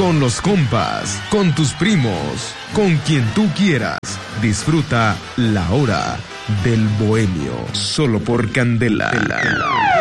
con los compas, con tus primos, con quien tú quieras. Disfruta la hora del bohemio, solo por Candela.